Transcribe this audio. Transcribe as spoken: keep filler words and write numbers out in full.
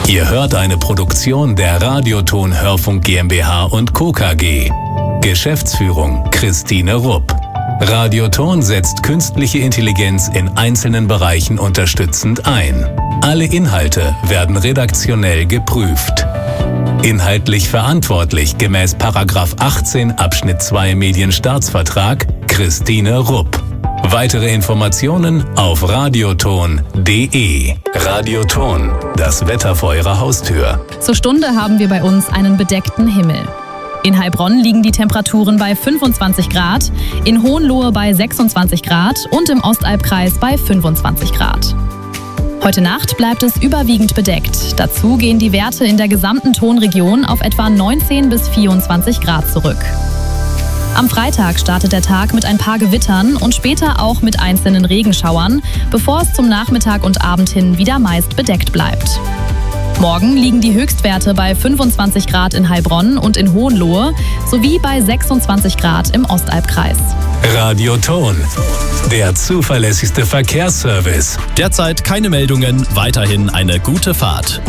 Ihr hört eine Produktion der Radioton Hörfunk GmbH und Co. K G. Geschäftsführung Christine Rupp. Radioton setzt künstliche Intelligenz in einzelnen Bereichen unterstützend ein. Alle Inhalte werden redaktionell geprüft. Inhaltlich verantwortlich gemäß Paragraph achtzehn Abschnitt zwei Medienstaatsvertrag Christine Rupp. Weitere Informationen auf radioton punkt de. Radioton, das Wetter vor Ihrer Haustür. Zur Stunde haben wir bei uns einen bedeckten Himmel. In Heilbronn liegen die Temperaturen bei fünfundzwanzig Grad, in Hohenlohe bei sechsundzwanzig Grad und im Ostalbkreis bei fünfundzwanzig Grad. Heute Nacht bleibt es überwiegend bedeckt. Dazu gehen die Werte in der gesamten Tonregion auf etwa neunzehn bis vierundzwanzig Grad zurück. Am Freitag startet der Tag mit ein paar Gewittern und später auch mit einzelnen Regenschauern, bevor es zum Nachmittag und Abend hin wieder meist bedeckt bleibt. Morgen liegen die Höchstwerte bei fünfundzwanzig Grad in Heilbronn und in Hohenlohe sowie bei sechsundzwanzig Grad im Ostalbkreis. Radioton, der zuverlässigste Verkehrsservice. Derzeit keine Meldungen, weiterhin eine gute Fahrt.